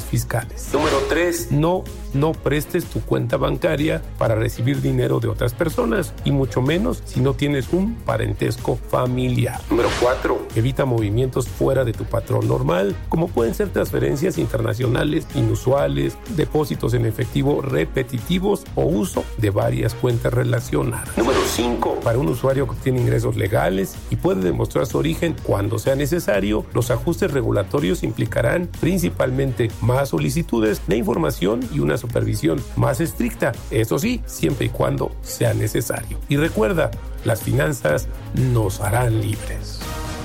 fiscales. Número 3. No prestes tu cuenta bancaria para recibir dinero de otras personas, y mucho menos si no tienes un parentesco familiar. Número 4. Evita movimientos fuera de tu patrón normal, como pueden ser transferencias internacionales inusuales, depósitos en efectivo repetitivos o uso de varias cuentas relacionadas. Número 5. Para un usuario que tiene ingresos legales y puede demostrar su origen cuando sea necesario, los ajustes regulatorios implicarán principalmente más solicitudes de información y una supervisión más estricta, eso sí, siempre y cuando sea necesario. Y recuerda, las finanzas nos harán libres.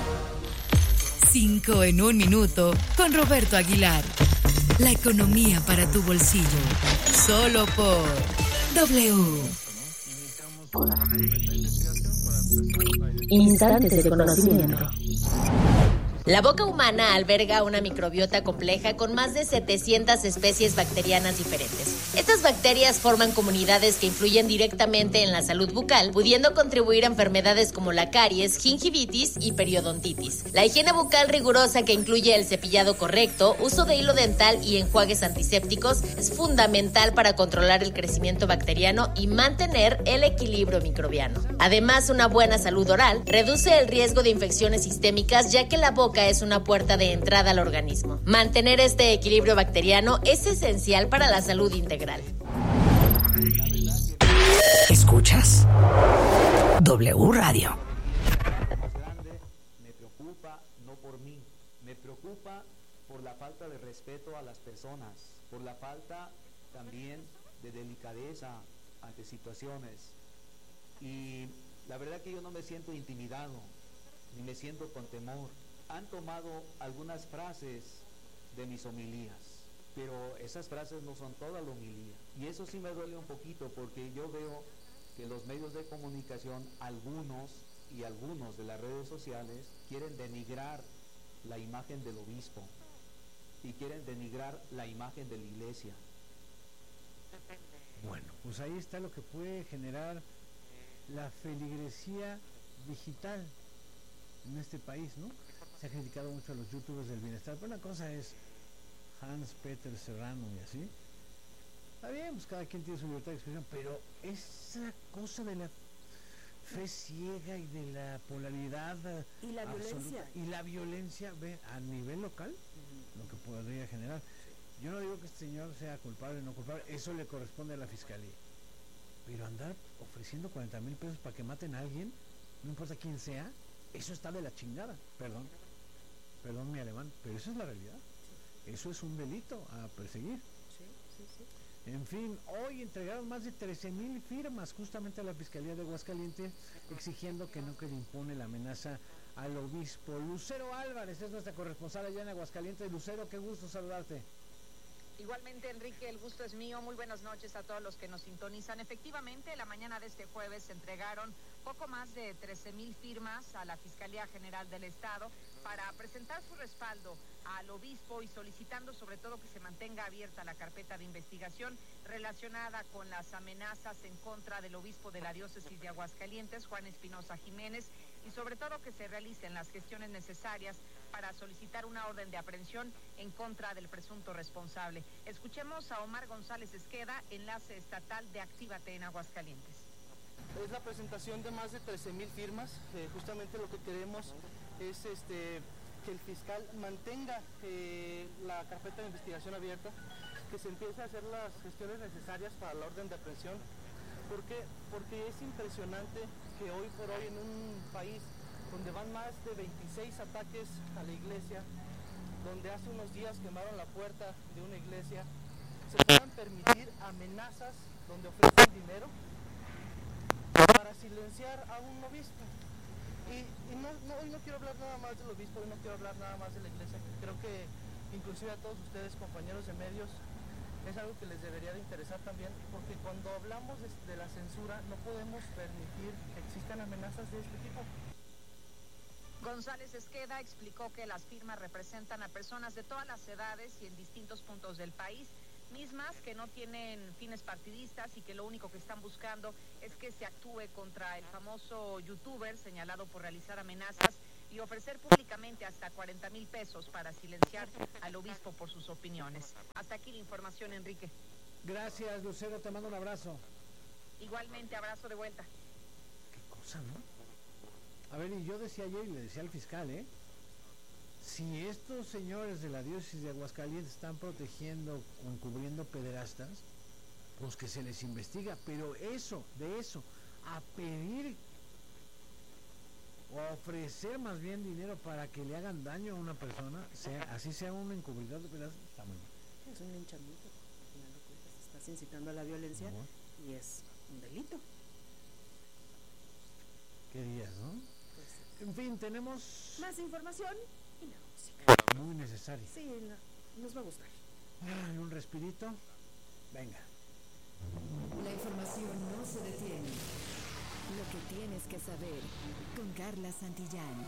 5 en 1 minuto con Roberto Aguilar. La economía para tu bolsillo. Solo por W. Instantes de conocimiento. La boca humana alberga una microbiota compleja con más de 700 especies bacterianas diferentes. Estas bacterias forman comunidades que influyen directamente en la salud bucal, pudiendo contribuir a enfermedades como la caries, gingivitis y periodontitis. La higiene bucal rigurosa, que incluye el cepillado correcto, uso de hilo dental y enjuagues antisépticos, es fundamental para controlar el crecimiento bacteriano y mantener el equilibrio microbiano. Además, una buena salud oral reduce el riesgo de infecciones sistémicas, ya que la boca es una puerta de entrada al organismo. Mantener este equilibrio bacteriano es esencial para la salud integral. ¿Escuchas? W Radio. Me preocupa no por mí, me preocupa por la falta de respeto a las personas, por la falta también de delicadeza ante situaciones. Y la verdad que yo no me siento intimidado, ni me siento con temor. Han tomado algunas frases de mis homilías, pero esas frases no son toda la homilía. Y eso sí me duele un poquito, porque yo veo que los medios de comunicación, algunos de las redes sociales, quieren denigrar la imagen del obispo y quieren denigrar la imagen de la iglesia. Bueno, pues ahí está lo que puede generar la feligresía digital en este país, ¿no? Se ha criticado mucho a los youtubers del bienestar, pero una cosa es Hans Peter Serrano y así. Está bien, pues cada quien tiene su libertad de expresión, pero esa cosa de la fe ciega y de la polaridad y la violencia y la violencia, ve, a nivel local, lo que podría generar. Yo no digo que este señor sea culpable o no culpable, eso le corresponde a la fiscalía, pero andar ofreciendo 40,000 pesos para que maten a alguien, no importa quién sea, eso está de la chingada. Perdón mi alemán, pero eso es la realidad. Eso es un delito a perseguir. Sí. En fin, hoy entregaron más de 13,000 firmas justamente a la Fiscalía de Aguascalientes, exigiendo que no quede impune la amenaza al obispo. Lucero Álvarez es nuestra corresponsal allá en Aguascalientes. Lucero, qué gusto saludarte. Igualmente, Enrique, el gusto es mío. Muy buenas noches a todos los que nos sintonizan. Efectivamente, la mañana de este jueves se entregaron poco más de 13,000 firmas a la Fiscalía General del Estado para presentar su respaldo al obispo y solicitando sobre todo que se mantenga abierta la carpeta de investigación relacionada con las amenazas en contra del obispo de la diócesis de Aguascalientes, Juan Espinosa Jiménez, y sobre todo que se realicen las gestiones necesarias para solicitar una orden de aprehensión en contra del presunto responsable. Escuchemos a Omar González Esqueda, enlace estatal de Actívate en Aguascalientes. Es la presentación de más de 13,000 firmas. Justamente lo que queremos es que el fiscal mantenga la carpeta de investigación abierta, que se empiece a hacer las gestiones necesarias para la orden de aprehensión. ¿Por qué? Porque es impresionante que hoy por hoy en un país donde van más de 26 ataques a la iglesia, donde hace unos días quemaron la puerta de una iglesia, se puedan permitir amenazas donde ofrecen dinero para silenciar a un obispo. Y hoy no quiero hablar nada más del obispo, hoy no quiero hablar nada más de la iglesia. Creo que inclusive a todos ustedes, compañeros de medios, es algo que les debería de interesar también, porque cuando hablamos de la censura no podemos permitir que existan amenazas de este tipo. González Esqueda explicó que las firmas representan a personas de todas las edades y en distintos puntos del país, mismas que no tienen fines partidistas y que lo único que están buscando es que se actúe contra el famoso youtuber señalado por realizar amenazas y ofrecer públicamente hasta 40,000 pesos para silenciar al obispo por sus opiniones. Hasta aquí la información, Enrique. Gracias, Lucero, te mando un abrazo. Igualmente, abrazo de vuelta. Qué cosa, ¿no? A ver, y yo decía ayer y le decía al fiscal, si estos señores de la diócesis de Aguascalientes están protegiendo o encubriendo pederastas, pues que se les investiga, pero de eso, a pedir o a ofrecer más bien dinero para que le hagan daño a una persona, así sea un encubridor de pederastas, está muy mal. Es un linchamiento, al final de cuentas, estás incitando a la violencia y es un delito. ¿Qué días, no? Pues, en fin, tenemos más información y la música. Muy necesaria. Sí, nos va a gustar. Un respirito. Venga. La información no se detiene. Lo que tienes que saber con Carla Santillán.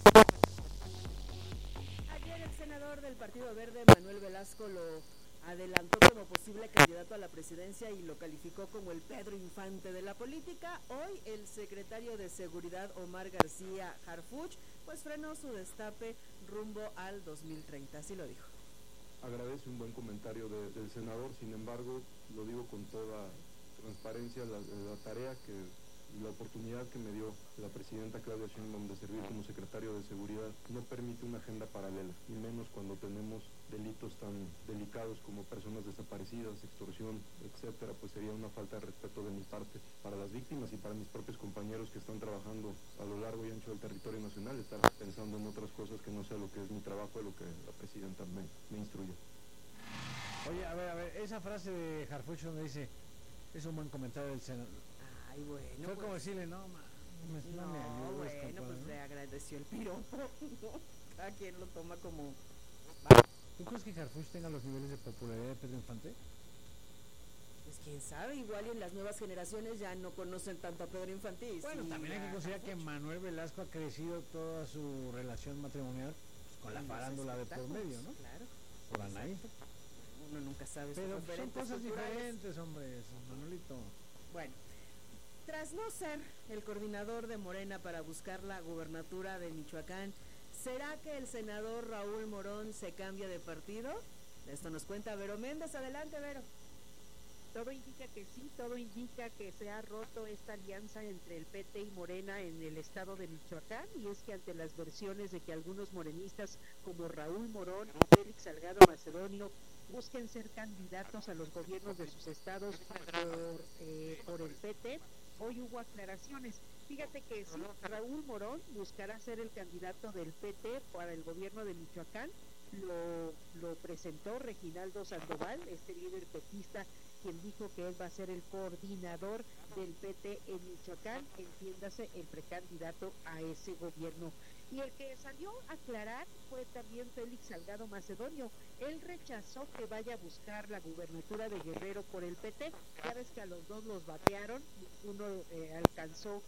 Ayer el senador del Partido Verde, Manuel Velasco, lo adelantó como posible candidato a la presidencia y lo calificó como el Pedro Infante de la política. Hoy el secretario de Seguridad, Omar García Harfuch, pues frenó su destape rumbo al 2030, así lo dijo. Agradezco un buen comentario del senador, sin embargo, lo digo con toda transparencia, la tarea y la oportunidad que me dio la presidenta Claudia Sheinbaum de servir como secretario de Seguridad no permite una agenda paralela, y menos cuando tenemos delitos tan delicados como personas desaparecidas, extorsión, etcétera, pues sería una falta de respeto de mi parte para las víctimas y para mis propios compañeros que están trabajando a lo largo y ancho del territorio nacional, estar pensando en otras cosas que no sea lo que es mi trabajo, lo que la presidenta me instruye. Oye, a ver, esa frase de Harfuch donde dice, es un buen comentario del senador. Ay, bueno. Fue como decirle, no me ayudes, bueno, compadre, pues le agradeció el piropo, ¿no? Cada quien lo toma como... ¿Tú crees que Harfuch tenga los niveles de popularidad de Pedro Infante? Pues quién sabe, igual y en las nuevas generaciones ya no conocen tanto a Pedro Infante. Bueno, también hay que considerar que Manuel Velasco ha crecido toda su relación matrimonial con la farándula de por medio, ¿no? Claro. Por Anaí. Uno nunca sabe. Pero son cosas diferentes, hombre, Manuelito. Bueno, tras no ser el coordinador de Morena para buscar la gubernatura de Michoacán, ¿será que el senador Raúl Morón se cambia de partido? Esto nos cuenta Vero Méndez. Adelante, Vero. Todo indica que sí, todo indica que se ha roto esta alianza entre el PT y Morena en el estado de Michoacán, y es que ante las versiones de que algunos morenistas como Raúl Morón y Félix Salgado Macedonio busquen ser candidatos a los gobiernos de sus estados por el PT, hoy hubo aclaraciones. Fíjate que sí, Raúl Morón buscará ser el candidato del PT para el gobierno de Michoacán. Lo presentó Reginaldo Sandoval, este líder petista, quien dijo que él va a ser el coordinador del PT en Michoacán, entiéndase, el precandidato a ese gobierno. Y el que salió a aclarar fue también Félix Salgado Macedonio. Él rechazó que vaya a buscar la gubernatura de Guerrero por el PT. Ya ves que a los dos los batearon, uno alcanzó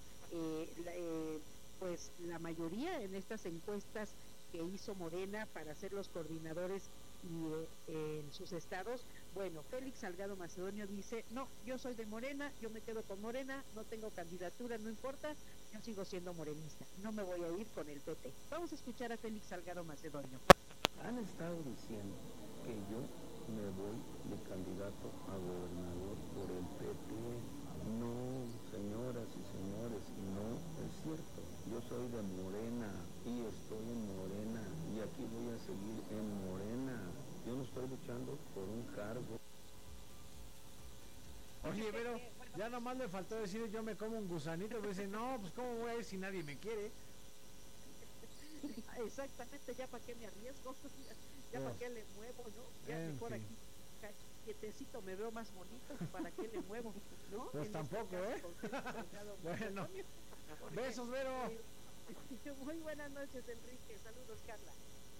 pues la mayoría en estas encuestas que hizo Morena para ser los coordinadores en sus estados. Bueno, Félix Salgado Macedonio dice, no, yo soy de Morena, yo me quedo con Morena, no tengo candidatura, no importa, yo sigo siendo morenista, no me voy a ir con el PT. Vamos a escuchar a Félix Salgado Macedonio. Han estado diciendo que yo me voy de candidato a gobernador por el PT. No, señoras y señores, no es cierto. Yo soy de Morena y estoy en Morena y aquí voy a seguir en Morena. Yo no estoy luchando por un cargo. Oye, pero ya nomás le faltó decir yo me como un gusanito, pero dice, no, pues cómo voy a ir si nadie me quiere. Exactamente, ya para qué me arriesgo, ya para qué le muevo, ¿no? Ya mejor aquí quietecito me veo más bonito, ¿para qué le muevo? ¿No? Pues en tampoco, Bueno, besos, Vero. Muy buenas noches, Enrique. Saludos, Carla.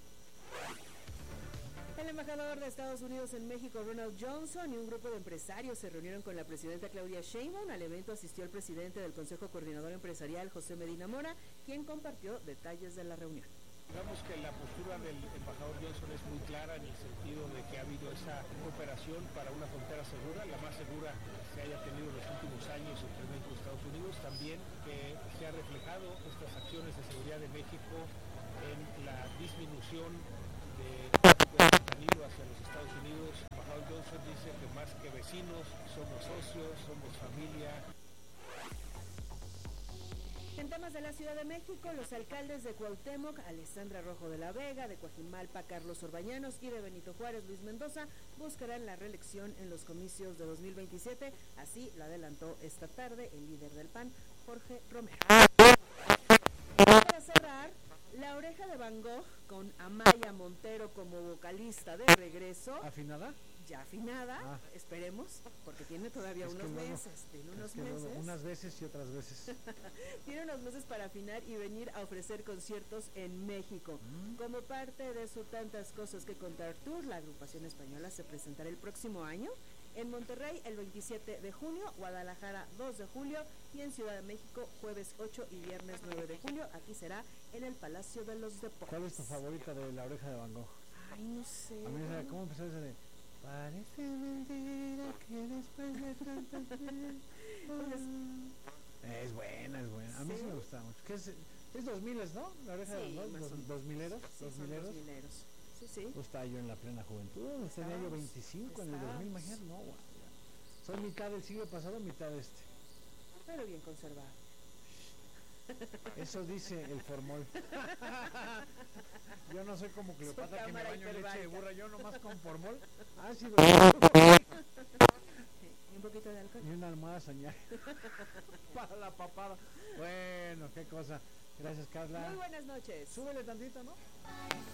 El embajador de Estados Unidos en México, Ronald Johnson, y un grupo de empresarios se reunieron con la presidenta Claudia Sheinbaum. Al evento asistió el presidente del Consejo Coordinador Empresarial, José Medina Mora, quien compartió detalles de la reunión. Digamos que la postura del embajador Johnson es muy clara en el sentido de que ha habido esa cooperación para una frontera segura, la más segura que se haya tenido en los últimos años entre México y Estados Unidos. También que se ha reflejado estas acciones de seguridad de México en la disminución de tráfico de fentanilo hacia los Estados Unidos. El embajador Johnson dice que más que vecinos, somos socios, somos familia. En temas de la Ciudad de México, los alcaldes de Cuauhtémoc, Alessandra Rojo de la Vega, de Coajimalpa, Carlos Orbañanos, y de Benito Juárez, Luis Mendoza, buscarán la reelección en los comicios de 2027. Así lo adelantó esta tarde el líder del PAN, Jorge Romero. Para cerrar, La Oreja de Van Gogh, con Amaya Montero como vocalista de regreso. ¿Afinada? Ya afinada, esperemos, porque tiene todavía unos meses. Tiene unos meses. Unas veces y otras veces. Tiene unos meses para afinar y venir a ofrecer conciertos en México. Como parte de su Tantas Cosas que Contar Tour, la agrupación española se presentará el próximo año en Monterrey el 27 de junio, Guadalajara 2 de julio y en Ciudad de México jueves 8 y viernes 9 de julio. Aquí será en el Palacio de los Deportes. ¿Cuál es tu favorita de La Oreja de Van Gogh? Ay, no sé. A mí, ¿cómo empezó esa de... Parece mentira que después de tantas Es buena. A mí sí me gusta mucho. ¿Qué es 2000, ¿no? La Oreja de Van Gogh, 2000eros. Sí. Pues estaba yo en la plena juventud, tenía yo 25 en el 2000, imagínate, no, wow, soy mitad del siglo pasado, mitad de este. Pero bien conservado. Eso dice el formol. Yo no soy como Cleopatra que me baño en leche de burra, yo nomás con formol. Sí, y un poquito de alcohol. Y una almohada soñar para la papada. Bueno, qué cosa. Gracias, Carla. Muy buenas noches. Súbele tantito, ¿no?